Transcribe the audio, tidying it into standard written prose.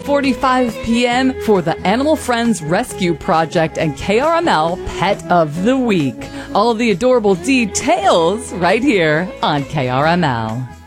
6:45 p.m. for the Animal Friends Rescue Project and KRML Pet of the Week. All the adorable details right here on KRML.